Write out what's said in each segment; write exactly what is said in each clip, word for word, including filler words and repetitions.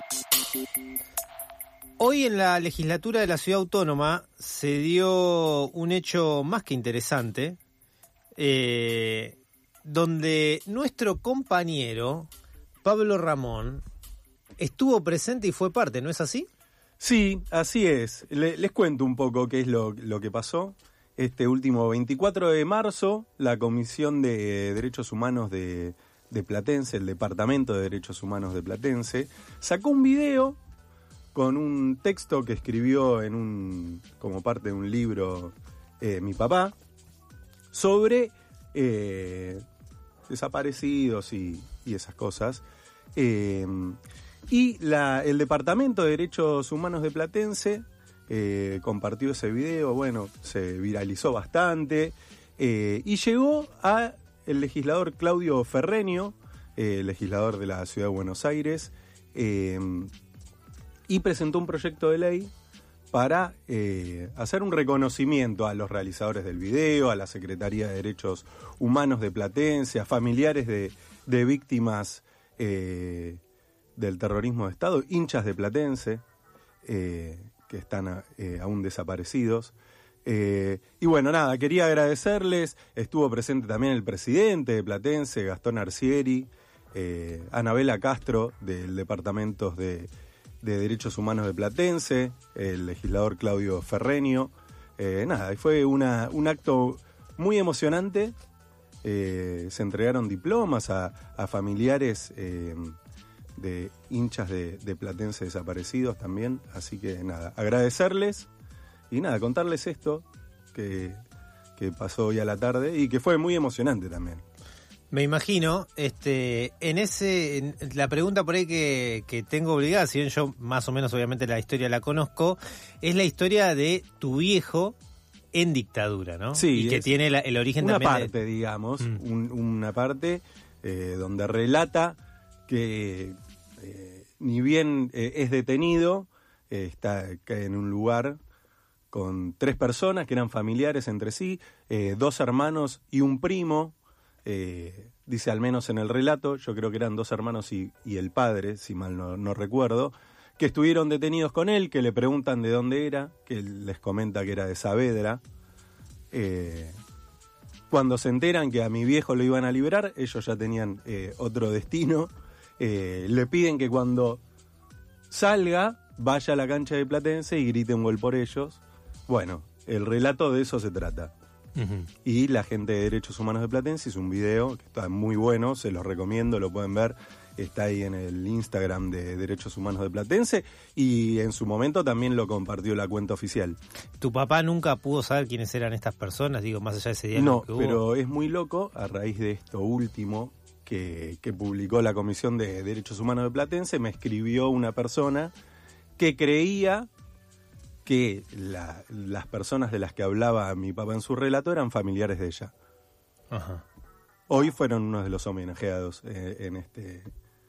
Hoy en la legislatura de la Ciudad Autónoma se dio un hecho más que interesante, eh, donde nuestro compañero Pablo Ramón estuvo presente y fue parte, ¿no es así? Sí, así es. Le, les cuento un poco qué es lo, lo que pasó. Este último veinticuatro de marzo, la Comisión de Derechos Humanos de, de Platense, el Departamento de Derechos Humanos de Platense, sacó un video con un texto que escribió en un como parte de un libro eh, mi papá, sobre eh, desaparecidos y, y esas cosas. Eh, y la, el Departamento de Derechos Humanos de Platense eh, compartió ese video, bueno, se viralizó bastante, eh, y llegó a el legislador Claudio Ferreño, eh, legislador de la Ciudad de Buenos Aires, eh, y presentó un proyecto de ley para eh, hacer un reconocimiento a los realizadores del video, a la Secretaría de Derechos Humanos de Platense, a familiares de, de víctimas eh, del terrorismo de Estado, hinchas de Platense, eh, que están eh, aún desaparecidos. Eh, y bueno, nada, quería agradecerles. Estuvo presente también el presidente de Platense, Gastón Arcieri, eh, Anabela Castro, del Departamento de, de Derechos Humanos de Platense, el legislador Claudio Ferreño. Eh, nada, y fue una, un acto muy emocionante. Eh, se entregaron diplomas a, a familiares eh, de hinchas de, de Platense desaparecidos también. Así que nada, agradecerles y nada, contarles esto que, que pasó hoy a la tarde y que fue muy emocionante también. Me imagino, este, en ese, en, la pregunta por ahí que, que tengo obligada, si bien yo más o menos obviamente la historia la conozco, es la historia de tu viejo en dictadura, ¿no? Sí. Y que tiene la, el origen una también parte, de... digamos, Mm. un, una parte eh, donde relata que eh, ni bien eh, es detenido, eh, está en un lugar con tres personas que eran familiares entre sí, eh, dos hermanos y un primo. Eh, dice al menos en el relato, yo creo que eran dos hermanos y, y el padre, si mal no, no recuerdo, que estuvieron detenidos con él, que le preguntan de dónde era, que él les comenta que era de Saavedra. Eh, cuando se enteran que a mi viejo lo iban a liberar, ellos ya tenían eh, otro destino, eh, le piden que cuando salga vaya a la cancha de Platense y grite un gol por ellos. Bueno, el relato de eso se trata. Uh-huh. Y la gente de Derechos Humanos de Platense hizo un video que está muy bueno, se los recomiendo, lo pueden ver, está ahí en el Instagram de Derechos Humanos de Platense y en su momento también lo compartió la cuenta oficial. ¿Tu papá nunca pudo saber quiénes eran estas personas? Digo, más allá de ese día No, que hubo. pero es muy loco a raíz de esto último que, que publicó la Comisión de Derechos Humanos de Platense, me escribió una persona que creía que la, las personas de las que hablaba mi papá en su relato eran familiares de ella. Ajá. Hoy fueron unos de los homenajeados eh, en este...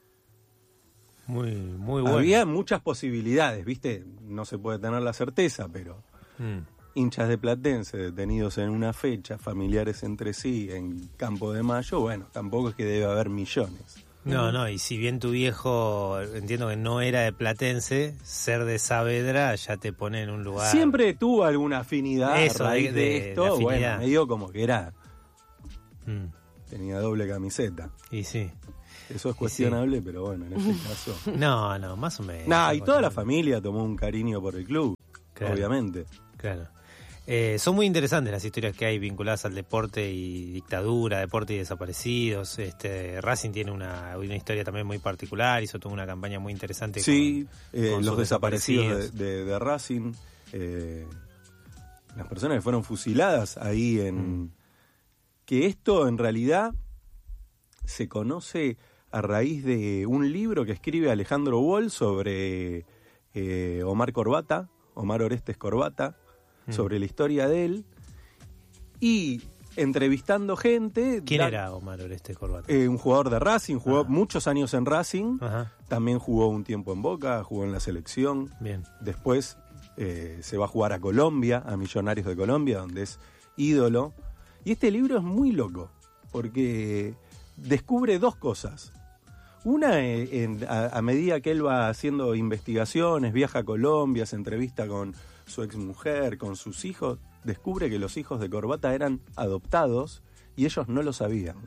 Muy, muy bueno. Había muchas posibilidades, ¿viste? No se puede tener la certeza, pero Mm. hinchas de Platense detenidos en una fecha, familiares entre sí, en Campo de Mayo, bueno, tampoco es que debe haber millones. No, no, y si bien tu viejo, entiendo que no era de Platense, ser de Saavedra ya te pone en un lugar... Siempre tuvo alguna afinidad Eso, a raíz de- de, de- esto, de afinidad. bueno, medio como que era, Mm. tenía doble camiseta. Y sí. Eso es cuestionable, pero bueno, en este caso... No, no, más o menos. Nah, y toda la Más o menos. familia tomó un cariño por el club, Claro. obviamente. Claro. Eh, son muy interesantes las historias que hay vinculadas al deporte y dictadura, deporte y desaparecidos. Este Racing tiene una, una historia también muy particular, hizo toda una campaña muy interesante. Sí, con, eh, con los sus desaparecidos de, de, de Racing, eh, las personas que fueron fusiladas ahí en... Mm. Que esto en realidad se conoce a raíz de un libro que escribe Alejandro Wall sobre eh, Omar Corbata, Omar Orestes Corbata, sobre la historia de él, y entrevistando gente... ¿Quién da, era Omar Orestes Corbata? Eh, un jugador de Racing, jugó Ajá. muchos años en Racing, Ajá. también jugó un tiempo en Boca, jugó en la selección, Bien. después eh, se va a jugar a Colombia, a Millonarios de Colombia, donde es ídolo, y este libro es muy loco, porque descubre dos cosas. Una, eh, en, a, a medida que él va haciendo investigaciones, viaja a Colombia, se entrevista con su exmujer, con sus hijos, descubre que los hijos de Corbata eran adoptados y ellos no lo sabían.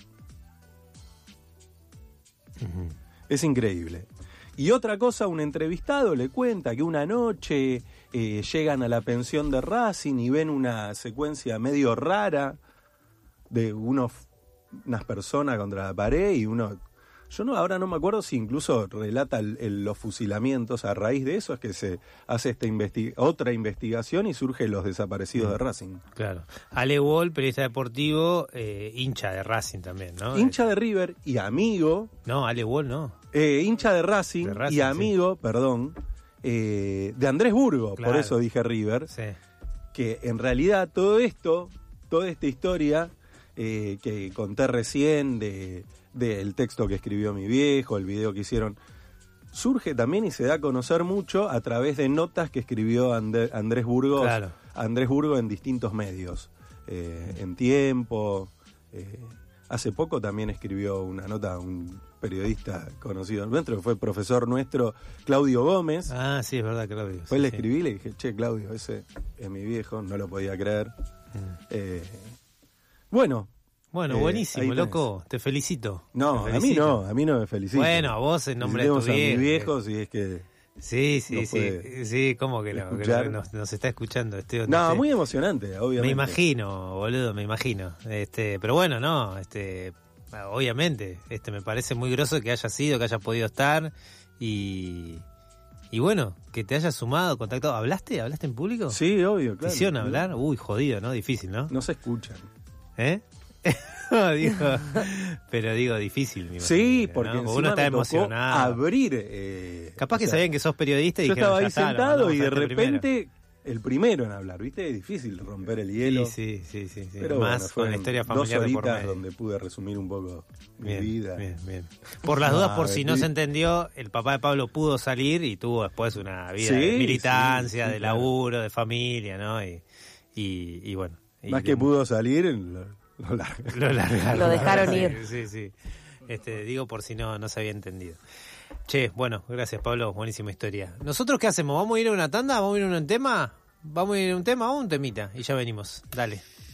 Uh-huh. Es increíble. Y otra cosa, un entrevistado le cuenta que una noche eh, llegan a la pensión de Racing y ven una secuencia medio rara de unos, unas personas contra la pared y uno... Yo no ahora no me acuerdo si incluso relata el, el, los fusilamientos. A raíz de eso es que se hace esta investi- otra investigación y surgen los desaparecidos mm. de Racing. Claro. Ale Wall, periodista deportivo, eh, hincha de Racing también, ¿no? Hincha de River y amigo... No, Ale Wall no. Eh, hincha de Racing, de Racing y amigo, sí. perdón, eh, de Andrés Burgo, claro. Por eso dije River. Sí. Que en realidad todo esto, toda esta historia eh, que conté recién de... del texto que escribió mi viejo, el video que hicieron, surge también y se da a conocer mucho a través de notas que escribió And- Andrés Burgos, claro. Andrés Burgo en distintos medios, eh, en Tiempo, eh, hace poco también escribió una nota un periodista conocido nuestro, que fue profesor nuestro, Claudio Gómez. Ah, sí, es verdad, Claudio. Pues sí, le sí. escribí y le dije, che, Claudio, ese es mi viejo, no lo podía creer. Mm. Eh, bueno, Bueno, eh, buenísimo, loco, te felicito. No, te felicito. a mí no, a mí no me felicito. Bueno, a vos en nombre de tu viejo. a mis viejos y es que... Sí, sí, sí, sí, ¿cómo que no? Que no nos, nos está escuchando. Este, no, este, muy emocionante, obviamente. Me imagino, boludo, me imagino. Este, pero bueno, no, este, obviamente, este, me parece muy groso que hayas ido, que hayas podido estar y... Y bueno, que te hayas sumado, contactado. ¿Hablaste? ¿Hablaste en público? Sí, obvio, claro. ¿Te hicieron hablar? Uy, jodido, ¿no? Difícil, ¿no? No se escuchan. ¿Eh? digo, pero digo difícil, mi sí, porque ¿no? Uno está emocionado. Abrir. Eh, Capaz que sea, sabían que sos periodista y yo dijeron, estaba ahí está, sentado y de repente primero. el primero en hablar, ¿viste? Es difícil romper el hielo. Sí, sí, sí, sí. Pero más bueno, con la historia familiar dos de por horitas medio. donde pude resumir un poco bien, mi vida. Bien, bien. Por las dudas, por si no se entendió, el papá de Pablo pudo salir y tuvo después una vida sí, de militancia, sí, sí, de claro. laburo, de familia, ¿no? Y, y, y bueno. Y más de, que pudo salir, lo, lo largaron. Lo, largaron, lo dejaron sí, ir. Sí, sí. Este, digo por si no, no se había entendido. Che, bueno, gracias Pablo, buenísima historia. ¿Nosotros qué hacemos? ¿Vamos a ir a una tanda? ¿Vamos a ir a un tema? ¿Vamos a ir a un tema o un temita? Y ya venimos. Dale.